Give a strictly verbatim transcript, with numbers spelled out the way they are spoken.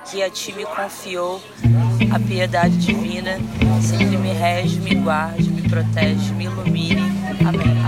que a ti me confiou a piedade divina, sempre me rege, me guarde, me protege, me ilumine. Amém.